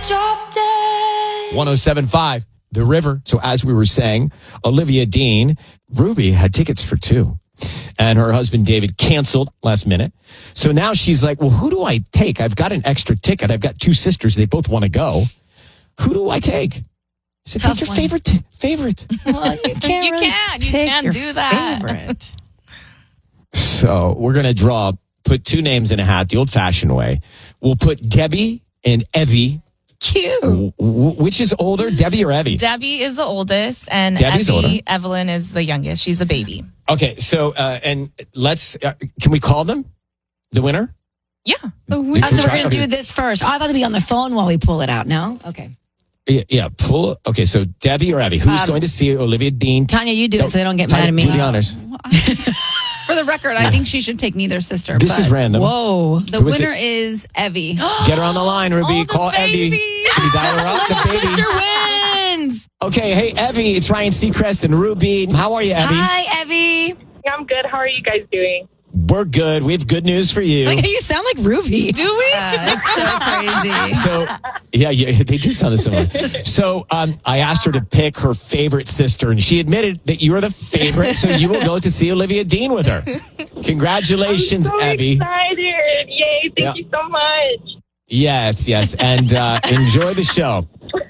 drop dead. 107.5, The River. So as we were saying, Olivia Dean, Ruby had tickets for 2. And her husband, David, canceled last minute. So now she's like, well, who do I take? I've got an extra ticket. I've got 2 sisters. They both want to go. Who do I take? I said, take your favorite. Well, you can do that. Favorite. So we're going to put 2 names in a hat the old-fashioned way. We'll put Debbie and Evie. Cute. Which is older, Debbie or Evie? Debbie is the oldest, and Debbie's older. Evelyn is the youngest. She's a baby. Okay, so, and let's, can we call them the winner? Yeah. So we're going to do this first. Oh, I thought to be on the phone while we pull it out. No? Okay. Yeah, pull. Okay, so Debbie or Evie, who's going to see Olivia Dean? Tanya, you do it so they don't get mad at me. Do the honors. For the record, I think she should take neither sister. This is random. Whoa. The winner is Evie. Get her on the line, Ruby. Call Evie. Can you dial her up? The baby. Sister wins. Okay, hey, Evie, it's Ryan Seacrest and Ruby. How are you, Evie? Hi, Evie. I'm good. How are you guys doing? We're good. We have good news for you. Like, you sound like Ruby. Do we? It's so crazy. So, yeah, they do sound similar. So, I asked her to pick her favorite sister, and she admitted that you're the favorite, so you will go to see Olivia Dean with her. Congratulations, I'm so Evie. excited. Yay. Thank you so much. Yes. And enjoy the show.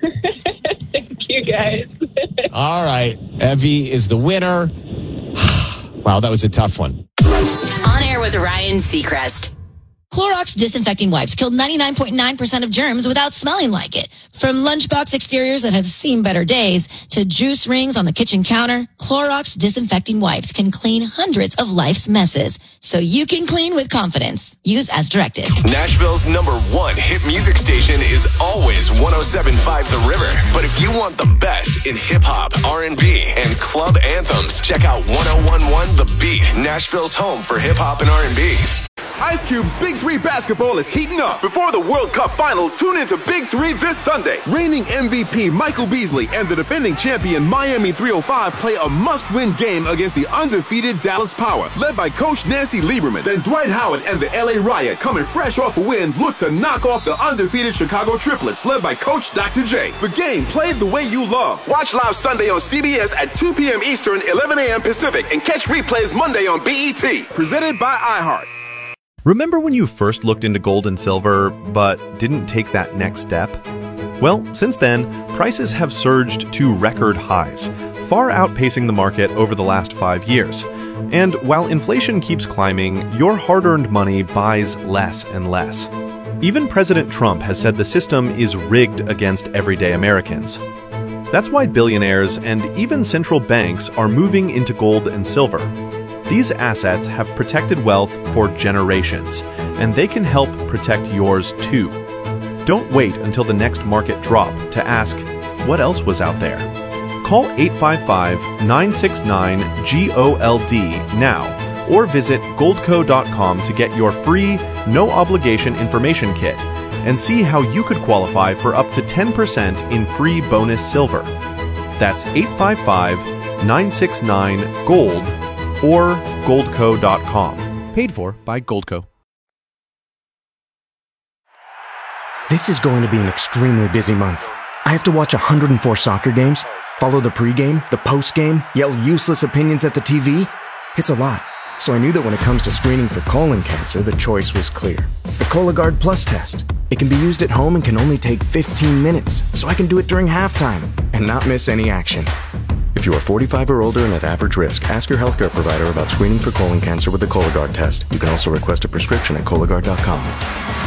Thank you, guys. All right. Evie is the winner. Wow, that was a tough one. On air with Ryan Seacrest. Clorox disinfecting wipes killed 99.9% of germs without smelling like it. From lunchbox exteriors that have seen better days to juice rings on the kitchen counter, Clorox disinfecting wipes can clean hundreds of life's messes. So you can clean with confidence. Use as directed. Nashville's #1 hit music station is always 107.5 The River. But if you want the best in hip-hop, R&B, and club anthems, check out 101.1 The Beat, Nashville's home for hip-hop and R&B. Ice Cube's Big 3 basketball is heating up. Before the World Cup final, tune into Big 3 this Sunday. Reigning MVP Michael Beasley and the defending champion Miami 305 play a must-win game against the undefeated Dallas Power, led by Coach Nancy Lieberman. Then Dwight Howard and the LA Riot, coming fresh off a win, look to knock off the undefeated Chicago Triplets, led by Coach Dr. J. The game played the way you love. Watch live Sunday on CBS at 2 p.m. Eastern, 11 a.m. Pacific, and catch replays Monday on BET. Presented by iHeart. Remember when you first looked into gold and silver, but didn't take that next step? Well, since then, prices have surged to record highs, far outpacing the market over the last 5 years. And while inflation keeps climbing, your hard-earned money buys less and less. Even President Trump has said the system is rigged against everyday Americans. That's why billionaires and even central banks are moving into gold and silver. These assets have protected wealth for generations, and they can help protect yours too. Don't wait until the next market drop to ask, what else was out there? Call 855-969-GOLD now, or visit goldco.com to get your free, no-obligation information kit and see how you could qualify for up to 10% in free bonus silver. That's 855-969-GOLD or goldco.com. Paid for by Goldco. This is going to be an extremely busy month. I have to watch 104 soccer games, follow the pregame, the postgame, yell useless opinions at the TV. It's a lot. So I knew that when it comes to screening for colon cancer, the choice was clear. The Cologuard Plus test. It can be used at home and can only take 15 minutes, so I can do it during halftime and not miss any action. If you are 45 or older and at average risk, ask your healthcare provider about screening for colon cancer with the Cologuard test. You can also request a prescription at Cologuard.com.